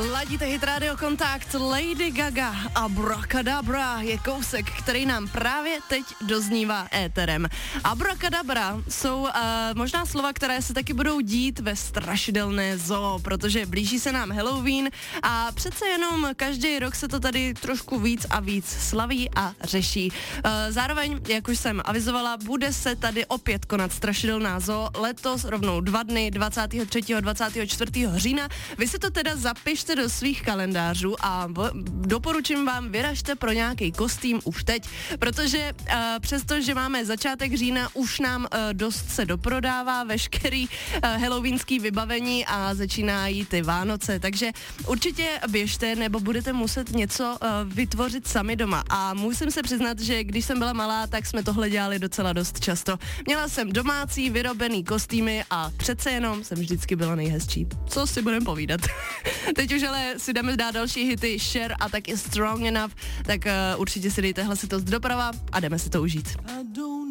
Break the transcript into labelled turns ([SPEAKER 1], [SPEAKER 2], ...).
[SPEAKER 1] Ladíte Hit Radio Kontakt, Lady Gaga, Abracadabra je kousek, který nám právě teď doznívá éterem. Abracadabra jsou možná slova, které se taky budou dít ve strašidelné zoo, protože blíží se nám Halloween a přece jenom každý rok se to tady trošku víc a víc slaví a řeší. Zároveň, jak už jsem avizovala, bude se tady opět konat strašidelná zoo, letos rovnou 2 dny, 23. a 24. října. Vy se to teda zapište do svých kalendářů a doporučím vám, vyražte pro nějaký kostým už teď, protože přestože máme začátek října, už nám dost se doprodává veškerý halloweenský vybavení a začínají ty Vánoce, takže určitě běžte, nebo budete muset něco vytvořit sami doma. A musím se přiznat, že když jsem byla malá, tak jsme tohle dělali docela dost často. Měla jsem domácí vyrobený kostýmy a přece jenom jsem vždycky byla nejhezčí. Co si budeme povídat. Teď už ale si jdeme dát další hity, Cher a taky Strong Enough, tak určitě si dejte hlasitost doprava a jdeme si to užít.